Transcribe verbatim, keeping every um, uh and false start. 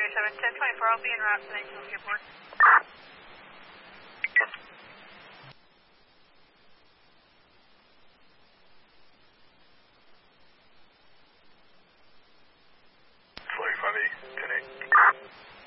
three seven, ten twenty-four, I'll be en route to nineteen airport. forty-five eight, ten eight.